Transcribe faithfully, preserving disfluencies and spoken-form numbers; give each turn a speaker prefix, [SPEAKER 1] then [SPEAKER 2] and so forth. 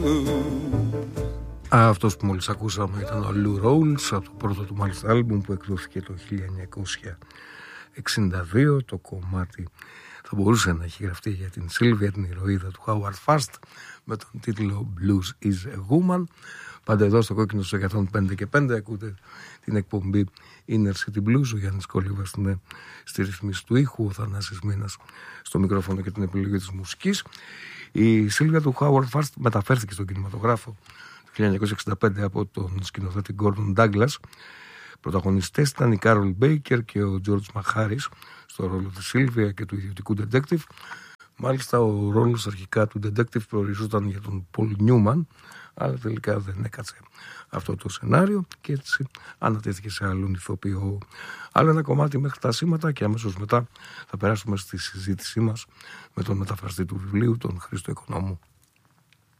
[SPEAKER 1] Αυτός που μόλις ακούσαμε ήταν ο Lou Rawls από το πρώτο του μάλιστα άλμπουμ που εκδόθηκε το χίλια εννιακόσια εξήντα δύο. Το κομμάτι θα μπορούσε να έχει γραφτεί για την Σίλβια, την ηρωίδα του Howard Fast, με τον τίτλο Blues is a Woman. Πάντα εδώ στο Κόκκινο στους εκατόν πέντε και πέντε ακούτε την εκπομπή Inner City Blues. Ο Γιάννης Κολίβας είναι στη ρυθμίση του ήχου, ο Θανάσης Μήνας στο μικρόφωνο και την επιλογή της μουσικής. Η Σίλβια του Howard Fast μεταφέρθηκε στον κινηματογράφο το χίλια εννιακόσια εξήντα πέντε από τον σκηνοθέτη Gordon Douglas. Πρωταγωνιστές ήταν η Carol Baker και ο George McHarris στο ρόλο της Σίλβια και του ιδιωτικού detective. Μάλιστα ο ρόλος αρχικά του detective προοριζόταν για τον Paul Newman, αλλά τελικά δεν έκατσε αυτό το σενάριο και έτσι ανατέθηκε σε άλλον ηθοποιό. Άλλο ένα κομμάτι μέχρι τα σήματα και αμέσως μετά θα περάσουμε στη συζήτησή μας με τον μεταφραστή του βιβλίου, τον Χρήστο Οικονόμου.